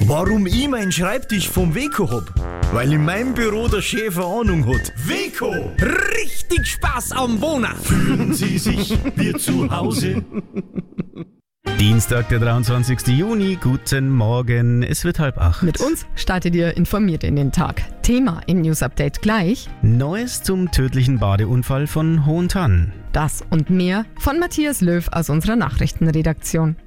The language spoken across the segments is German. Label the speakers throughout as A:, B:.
A: Warum ich meinen Schreibtisch vom Weco hab? Weil in meinem Büro der Chef eine Ahnung hat. Weco! Richtig Spaß am Wohnen! Fühlen Sie sich wie zu Hause?
B: Dienstag, der 23. Juni. Guten Morgen. Es wird 7:30.
C: Mit uns startet ihr informiert in den Tag. Thema im News Update gleich.
B: Neues zum tödlichen Badeunfall von Hohentann.
C: Das und mehr von Matthias Löw aus unserer Nachrichtenredaktion.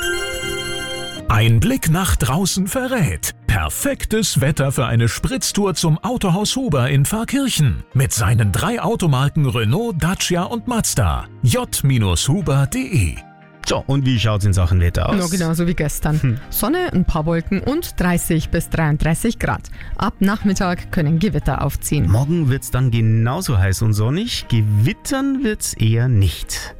D: Ein Blick nach draußen verrät. Perfektes Wetter für eine Spritztour zum Autohaus Huber in Pfarrkirchen. Mit seinen 3 Automarken Renault, Dacia und Mazda. j-huber.de.
B: So, und wie schaut's in Sachen Wetter aus?
C: Nur genauso wie gestern. Sonne, ein paar Wolken und 30 bis 33 Grad. Ab Nachmittag können Gewitter aufziehen.
B: Morgen wird's dann genauso heiß und sonnig. Gewittern wird's eher nicht.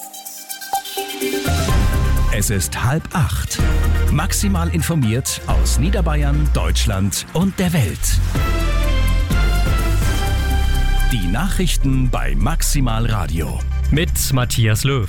D: Es ist 7:30. Maximal informiert aus Niederbayern, Deutschland und der Welt. Die Nachrichten bei Maximal Radio.
E: Mit Matthias Löw.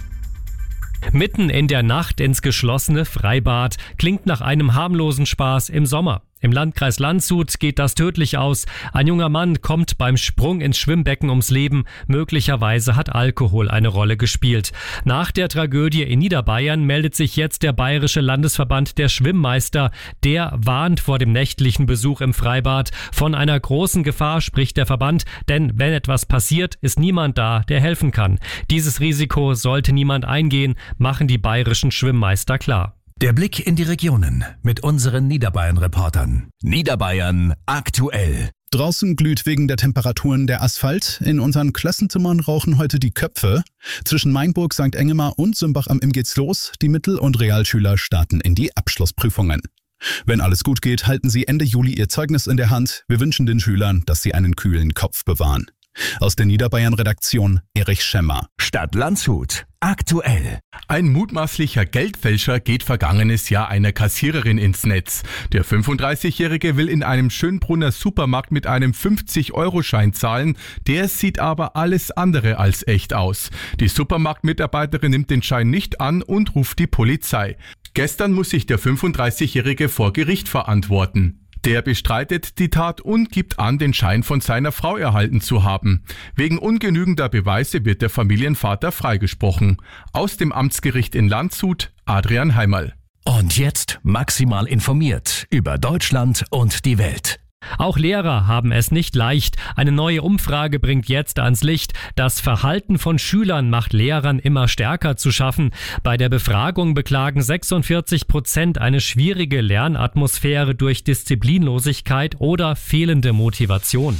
E: Mitten in der Nacht ins geschlossene Freibad klingt nach einem harmlosen Spaß im Sommer. Im Landkreis Landshut geht das tödlich aus. Ein junger Mann kommt beim Sprung ins Schwimmbecken ums Leben. Möglicherweise hat Alkohol eine Rolle gespielt. Nach der Tragödie in Niederbayern meldet sich jetzt der Bayerische Landesverband der Schwimmmeister. Der warnt vor dem nächtlichen Besuch im Freibad. Von einer großen Gefahr spricht der Verband, denn wenn etwas passiert, ist niemand da, der helfen kann. Dieses Risiko sollte niemand eingehen, machen die bayerischen Schwimmmeister klar.
D: Der Blick in die Regionen mit unseren Niederbayern-Reportern. Niederbayern aktuell.
F: Draußen glüht wegen der Temperaturen der Asphalt. In unseren Klassenzimmern rauchen heute die Köpfe. Zwischen Mainburg, St. Engemar und Simbach am Inn geht's los. Die Mittel- und Realschüler starten in die Abschlussprüfungen. Wenn alles gut geht, halten sie Ende Juli ihr Zeugnis in der Hand. Wir wünschen den Schülern, dass sie einen kühlen Kopf bewahren. Aus der Niederbayern-Redaktion Erich Schemmer.
D: Stadt Landshut aktuell.
G: Ein mutmaßlicher Geldfälscher geht vergangenes Jahr einer Kassiererin ins Netz. Der 35-Jährige will in einem Schönbrunner Supermarkt mit einem 50-Euro-Schein zahlen. Der sieht aber alles andere als echt aus. Die Supermarktmitarbeiterin nimmt den Schein nicht an und ruft die Polizei. Gestern muss sich der 35-Jährige vor Gericht verantworten. Der bestreitet die Tat und gibt an, den Schein von seiner Frau erhalten zu haben. Wegen ungenügender Beweise wird der Familienvater freigesprochen. Aus dem Amtsgericht in Landshut, Adrian Heimerl.
D: Und jetzt maximal informiert über Deutschland und die Welt.
E: Auch Lehrer haben es nicht leicht. Eine neue Umfrage bringt jetzt ans Licht. Das Verhalten von Schülern macht Lehrern immer stärker zu schaffen. Bei der Befragung beklagen 46% eine schwierige Lernatmosphäre durch Disziplinlosigkeit oder fehlende Motivation.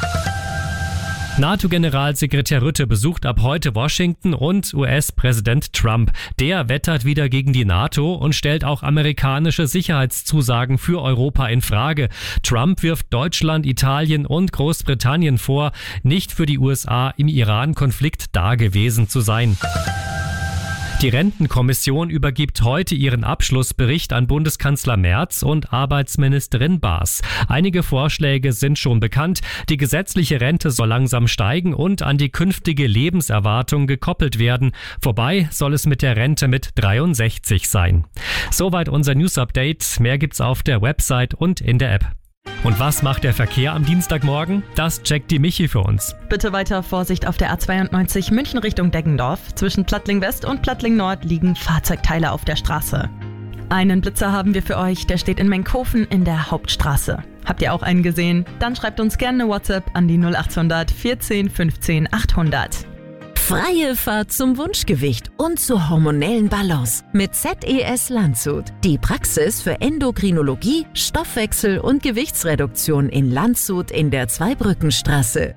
E: NATO-Generalsekretär Rutte besucht ab heute Washington und US-Präsident Trump. Der wettert wieder gegen die NATO und stellt auch amerikanische Sicherheitszusagen für Europa in Frage. Trump wirft Deutschland, Italien und Großbritannien vor, nicht für die USA im Iran-Konflikt dagewesen zu sein. Die Rentenkommission übergibt heute ihren Abschlussbericht an Bundeskanzler Merz und Arbeitsministerin Baas. Einige Vorschläge sind schon bekannt. Die gesetzliche Rente soll langsam steigen und an die künftige Lebenserwartung gekoppelt werden. Vorbei soll es mit der Rente mit 63 sein. Soweit unser News-Update. Mehr gibt's auf der Website und in der App. Und was macht der Verkehr am Dienstagmorgen? Das checkt die Michi für uns.
H: Bitte weiter Vorsicht auf der A92 München Richtung Deggendorf. Zwischen Plattling West und Plattling Nord liegen Fahrzeugteile auf der Straße. Einen Blitzer haben wir für euch, der steht in Menkhofen in der Hauptstraße. Habt ihr auch einen gesehen? Dann schreibt uns gerne eine WhatsApp an die 0800 14 15 800.
I: Freie Fahrt zum Wunschgewicht und zur hormonellen Balance mit ZES Landshut. Die Praxis für Endokrinologie, Stoffwechsel und Gewichtsreduktion in Landshut in der Zweibrückenstraße.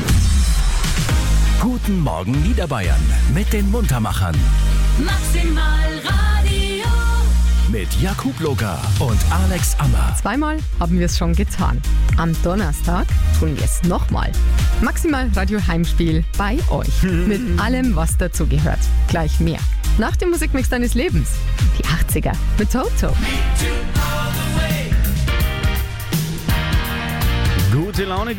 D: Guten Morgen Niederbayern mit den Muntermachern.
J: Maximal Radio.
D: Mit Jakub Loga und Alex Ammer.
C: Zweimal haben wir es schon getan. Am Donnerstag tun wir es nochmal. Maximal Radio Heimspiel bei euch. Mit allem, was dazugehört. Gleich mehr. Nach dem Musikmix deines Lebens. Die 80er mit Toto.
B: Gute Laune.